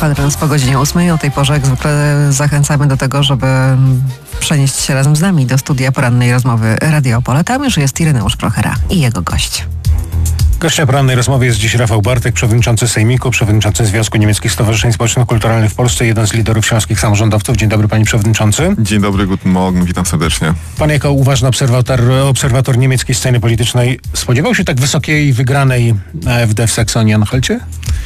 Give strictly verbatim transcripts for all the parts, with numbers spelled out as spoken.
Kwadrans po godzinie ósmej. O tej porze jak zwykle zachęcamy do tego, żeby przenieść się razem z nami do studia porannej rozmowy Radio Opole. Tam już jest Ireneusz Prochera i jego gość. Gościem porannej rozmowy jest dziś Rafał Bartek, przewodniczący Sejmiku, przewodniczący Związku Niemieckich Stowarzyszeń Społeczno-Kulturalnych w Polsce, jeden z liderów śląskich samorządowców. Dzień dobry, panie przewodniczący. Dzień dobry, guten Morgen, witam serdecznie. Pan jako uważny obserwator, obserwator niemieckiej sceny politycznej spodziewał się tak wysokiej wygranej A F D w Saksonii-Anhalcie?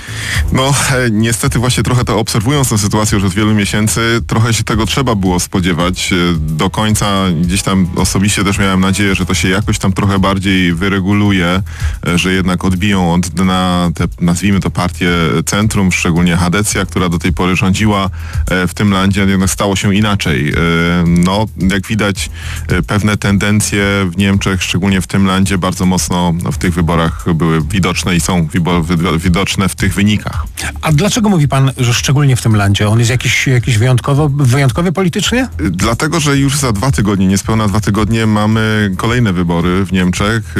No niestety właśnie trochę to obserwując tę sytuację już od wielu miesięcy, trochę się tego trzeba było spodziewać. Do końca gdzieś tam osobiście też miałem nadzieję, że to się jakoś tam trochę bardziej wyreguluje, że jednak odbiją od dna te, nazwijmy to partię centrum, szczególnie Hadecja, która do tej pory rządziła w tym landzie, jednak stało się inaczej. No, jak widać, pewne tendencje w Niemczech, szczególnie w tym landzie, bardzo mocno w tych wyborach były widoczne i są widoczne w tych wynikach. A dlaczego mówi pan, że szczególnie w tym landzie? On jest jakiś, jakiś wyjątkowo, wyjątkowy politycznie? Dlatego, że już za dwa tygodnie, niespełna dwa tygodnie mamy kolejne wybory w Niemczech,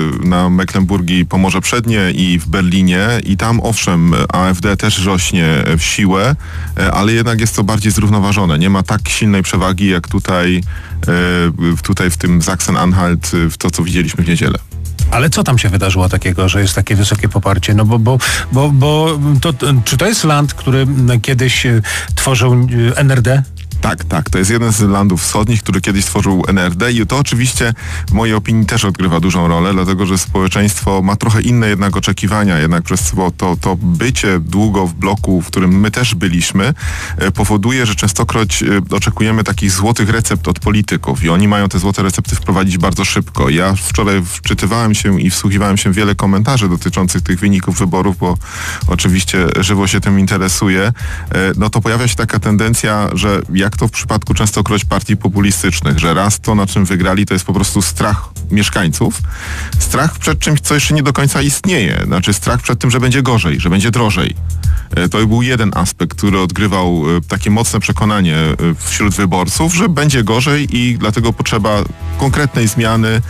na Mecklenburgii, Pomorze Przednie i w Berlinie i tam owszem A F D też rośnie w siłę, ale jednak jest to bardziej zrównoważone. Nie ma tak silnej przewagi jak tutaj, tutaj w tym Sachsen-Anhalt, w to co widzieliśmy w niedzielę. Ale co tam się wydarzyło takiego, że jest takie wysokie poparcie? No bo, bo, bo, bo to, czy to jest land, który kiedyś tworzył N R D? Tak, tak. To jest jeden z landów wschodnich, który kiedyś stworzył N R D i to oczywiście w mojej opinii też odgrywa dużą rolę, dlatego że społeczeństwo ma trochę inne jednak oczekiwania, jednak przez to, to bycie długo w bloku, w którym my też byliśmy, powoduje, że częstokroć oczekujemy takich złotych recept od polityków i oni mają te złote recepty wprowadzić bardzo szybko. Ja wczoraj wczytywałem się i wsłuchiwałem się w wiele komentarzy dotyczących tych wyników wyborów, bo oczywiście żywo się tym interesuję. No to pojawia się taka tendencja, że jak to w przypadku częstokroć partii populistycznych, że raz to, na czym wygrali, to jest po prostu strach mieszkańców. Strach przed czymś, co jeszcze nie do końca istnieje. Znaczy strach przed tym, że będzie gorzej, że będzie drożej. To był jeden aspekt, który odgrywał takie mocne przekonanie wśród wyborców, że będzie gorzej i dlatego potrzeba konkretnej zmiany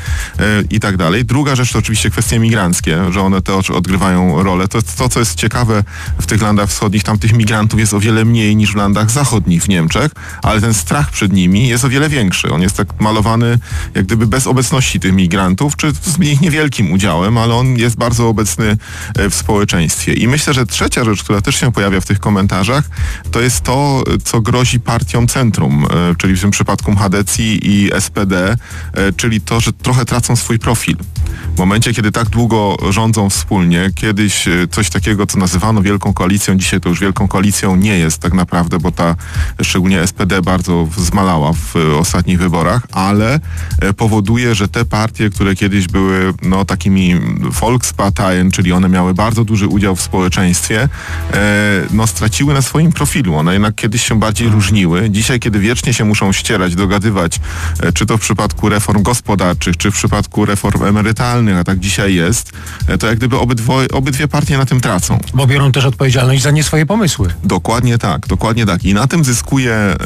i tak dalej. Druga rzecz to oczywiście kwestie migranckie, że one też odgrywają rolę. To jest to, co jest ciekawe w tych landach wschodnich. Tam tych migrantów jest o wiele mniej niż w landach zachodnich w Niemczech, ale ten strach przed nimi jest o wiele większy. On jest tak malowany jak gdyby bez obecności tych migrantów, czy z ich niewielkim udziałem, ale on jest bardzo obecny w społeczeństwie. I myślę, że trzecia rzecz, która też się pojawia w tych komentarzach, to jest to, co grozi partiom centrum, czyli w tym przypadku Hadecji i S P D, czyli to, że trochę tracą swój profil. W momencie, kiedy tak długo rządzą wspólnie, kiedyś coś takiego, co nazywano Wielką Koalicją, dzisiaj to już Wielką Koalicją nie jest tak naprawdę, bo ta, szczególnie S P D bardzo zmalała w ostatnich wyborach, ale powoduje, że te partie, które kiedyś były no, takimi Volksparteien, czyli one miały bardzo duży udział w społeczeństwie, no straciły na swoim profilu. One jednak kiedyś się bardziej różniły. Dzisiaj, kiedy wiecznie się muszą ścierać, dogadywać, czy to w przypadku reform gospodarczych, czy w przypadku reform emerytalnych, a tak dzisiaj jest, to jak gdyby obydwo, obydwie partie na tym tracą. Bo biorą też odpowiedzialność za nie swoje pomysły. Dokładnie tak, dokładnie tak. I na tym zyskuje y,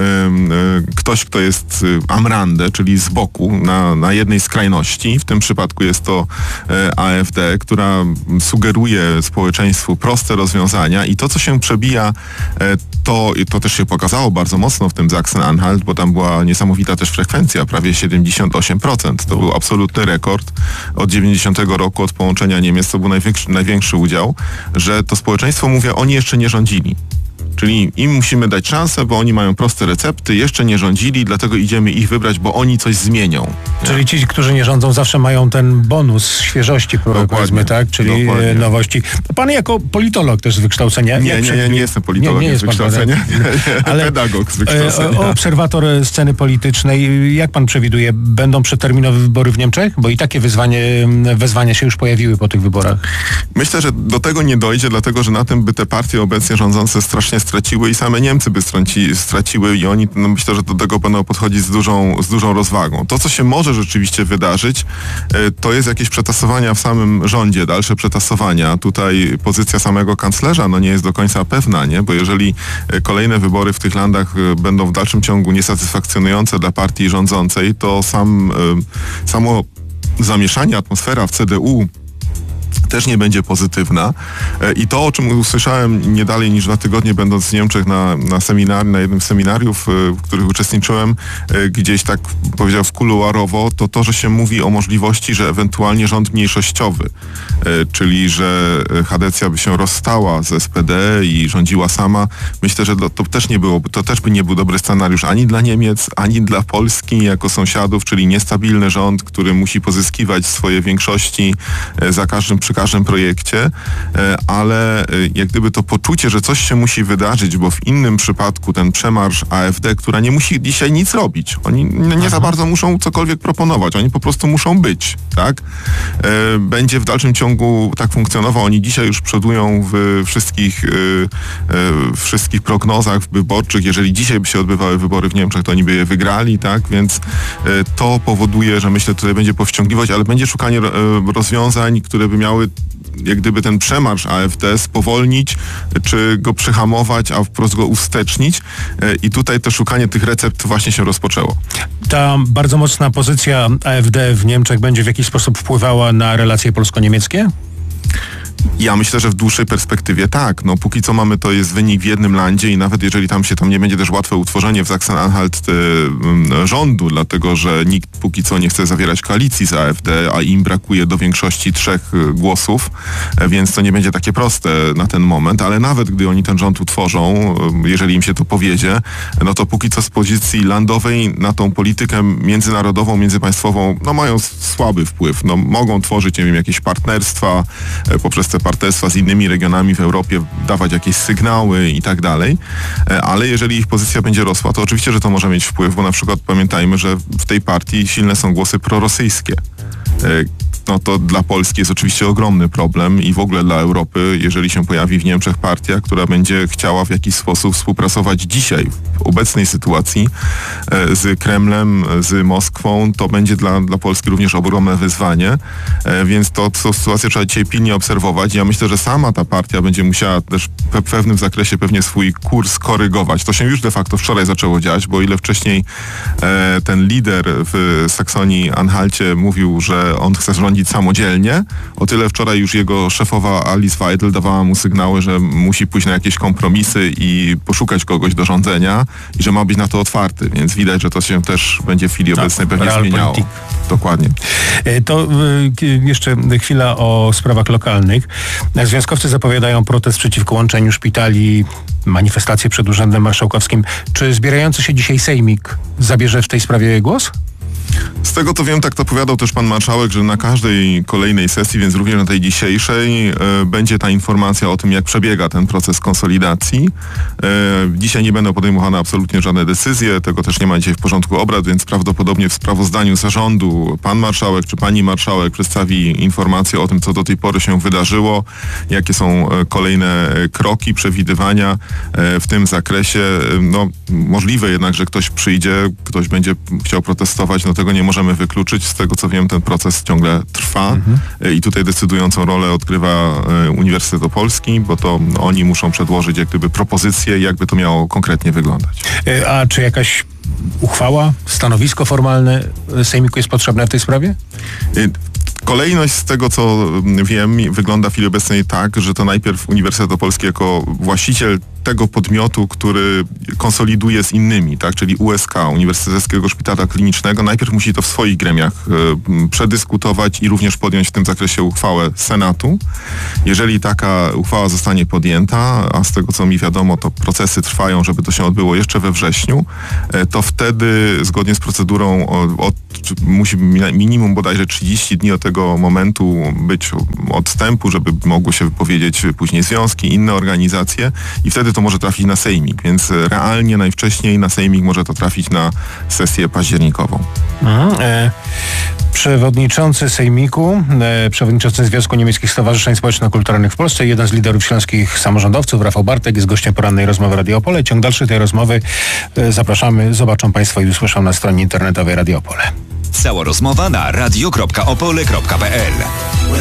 y, ktoś, kto jest y, am Rande, czyli z boku, na, na jednej skrajności. W tym przypadku jest to y, A F D, która sugeruje społeczeństwu proste rozwiązania i to, co się przebija, y, to, to też się pokazało bardzo mocno w tym Sachsen-Anhalt, bo tam była niesamowita też frekwencja, prawie siedemdziesiąt osiem procent. To był absolutny rekord. Od dziewięćdziesiątego roku, od połączenia Niemiec, to był największy, największy udział, że to społeczeństwo, mówię, oni jeszcze nie rządzili. Czyli im musimy dać szansę, bo oni mają proste recepty, jeszcze nie rządzili, dlatego idziemy ich wybrać, bo oni coś zmienią. Czyli nie? Ci, którzy nie rządzą, zawsze mają ten bonus świeżości, powiedzmy, tak? Czyli dokładnie. Nowości. Pan jako politolog też z wykształcenia. Nie, nie, nie, nie jestem politologiem nie, nie z wykształcenia. Nie, nie, ale pedagog z wykształcenia. Obserwator sceny politycznej. Jak pan przewiduje, będą przedterminowe wybory w Niemczech? Bo i takie wyzwanie, wezwania się już pojawiły po tych wyborach. Myślę, że do tego nie dojdzie, dlatego że na tym by te partie obecnie rządzące strasznie straciły i same Niemcy by straci, straciły i oni, no myślę, że do tego będą podchodzić z dużą, z dużą rozwagą. To, co się może rzeczywiście wydarzyć, to jest jakieś przetasowania w samym rządzie, dalsze przetasowania. Tutaj pozycja samego kanclerza no nie jest do końca pewna, nie? Bo jeżeli kolejne wybory w tych landach będą w dalszym ciągu niesatysfakcjonujące dla partii rządzącej, to sam, samo zamieszanie, atmosfera w C D U też nie będzie pozytywna. I to, o czym usłyszałem nie dalej niż dwa tygodnie, będąc w Niemczech na, na seminarium, na jednym z seminariów, w których uczestniczyłem, gdzieś tak powiedział kuluarowo, to to, że się mówi o możliwości, że ewentualnie rząd mniejszościowy, czyli że Chadecja by się rozstała z S P D i rządziła sama. Myślę, że to, to też nie byłoby, to też by nie był dobry scenariusz ani dla Niemiec, ani dla Polski jako sąsiadów, czyli niestabilny rząd, który musi pozyskiwać swoje większości za każdym, przy każdym projekcie, ale jak gdyby to poczucie, że coś się musi wydarzyć, bo w innym przypadku ten przemarsz A F D, która nie musi dzisiaj nic robić, oni nie, nie za bardzo muszą cokolwiek proponować, oni po prostu muszą być, tak? Będzie w dalszym ciągu tak funkcjonował. Oni dzisiaj już przodują w wszystkich, w wszystkich prognozach wyborczych. Jeżeli dzisiaj by się odbywały wybory w Niemczech, to oni by je wygrali, tak? Więc to powoduje, że myślę, tutaj będzie powściągliwość, ale będzie szukanie rozwiązań, które by miały jak gdyby ten przemarsz A F D spowolnić, czy go przyhamować, a wprost go ustecznić. I tutaj to szukanie tych recept właśnie się rozpoczęło. Ta bardzo mocna pozycja A F D w Niemczech będzie w jakiś sposób wpływała na relacje polsko-niemieckie? Ja myślę, że w dłuższej perspektywie tak. No póki co mamy, to jest wynik w jednym landzie i nawet jeżeli tam się tam nie będzie też łatwe utworzenie w Sachsen-Anhalt y, rządu, dlatego że nikt póki co nie chce zawierać koalicji z A F D, a im brakuje do większości trzech y, głosów, y, więc to nie będzie takie proste na ten moment, ale nawet gdy oni ten rząd utworzą, y, jeżeli im się to powiedzie, no to póki co z pozycji landowej na tą politykę międzynarodową, międzypaństwową, no mają słaby wpływ. No mogą tworzyć, nie wiem, jakieś partnerstwa y, poprzez te partnerstwa z innymi regionami w Europie, dawać jakieś sygnały i tak dalej, ale jeżeli ich pozycja będzie rosła, to oczywiście, że to może mieć wpływ, bo na przykład pamiętajmy, że w tej partii silne są głosy prorosyjskie. No to dla Polski jest oczywiście ogromny problem i w ogóle dla Europy, jeżeli się pojawi w Niemczech partia, która będzie chciała w jakiś sposób współpracować dzisiaj, w obecnej sytuacji z Kremlem, z Moskwą, to będzie dla, dla Polski również ogromne wyzwanie, więc to, to sytuację trzeba dzisiaj pilnie obserwować. Ja myślę, że sama ta partia będzie musiała też w pewnym zakresie pewnie swój kurs korygować. To się już de facto wczoraj zaczęło dziać, bo o ile wcześniej ten lider w Saksonii-Anhalcie mówił, że on chce rządzić samodzielnie, o tyle wczoraj już jego szefowa Alice Weidel dawała mu sygnały, że musi pójść na jakieś kompromisy i poszukać kogoś do rządzenia i że ma być na to otwarty, więc widać, że to się też będzie w chwili obecnej pewnie zmieniało. Politik. Dokładnie. To jeszcze chwila o sprawach lokalnych. Związkowcy zapowiadają protest przeciwko łączeniu szpitali, manifestacje przed Urzędem Marszałkowskim. Czy zbierający się dzisiaj sejmik zabierze w tej sprawie głos? Z tego co wiem, tak to powiadał też pan marszałek, że na każdej kolejnej sesji, więc również na tej dzisiejszej, e, będzie ta informacja o tym, jak przebiega ten proces konsolidacji. E, dzisiaj nie będą podejmowane absolutnie żadne decyzje, tego też nie ma dzisiaj w porządku obrad, więc prawdopodobnie w sprawozdaniu zarządu pan marszałek czy pani marszałek przedstawi informację o tym, co do tej pory się wydarzyło, jakie są kolejne kroki, przewidywania e, w tym zakresie. No, możliwe jednak, że ktoś przyjdzie, ktoś będzie chciał protestować, no tego nie możemy wykluczyć. Z tego co wiem, ten proces ciągle trwa mhm. i tutaj decydującą rolę odgrywa Uniwersytet Opolski, bo to oni muszą przedłożyć jak gdyby propozycje, jakby to miało konkretnie wyglądać. A czy jakaś uchwała, stanowisko formalne sejmiku jest potrzebne w tej sprawie? Kolejność z tego, co wiem, wygląda w chwili obecnej tak, że to najpierw Uniwersytet Opolski jako właściciel tego podmiotu, który konsoliduje z innymi, tak, czyli U S K, Uniwersyteckiego Szpitala Klinicznego, najpierw musi to w swoich gremiach y, przedyskutować i również podjąć w tym zakresie uchwałę Senatu. Jeżeli taka uchwała zostanie podjęta, a z tego co mi wiadomo, to procesy trwają, żeby to się odbyło jeszcze we wrześniu, y, to wtedy zgodnie z procedurą od, od, musi minimum bodajże trzydzieści dni od tego momentu być odstępu, żeby mogły się wypowiedzieć później związki, inne organizacje i wtedy to może trafić na sejmik, więc realnie najwcześniej na sejmik może to trafić na sesję październikową. Mhm, e, przewodniczący sejmiku, e, przewodniczący Związku Niemieckich Stowarzyszeń Społeczno-Kulturalnych w Polsce, jeden z liderów śląskich samorządowców, Rafał Bartek, jest gościem porannej rozmowy Radio Opole. Ciąg dalszy tej rozmowy e, zapraszamy, zobaczą Państwo i usłyszą na stronie internetowej Radio Opole. Cała rozmowa na radio kropka opole kropka p l.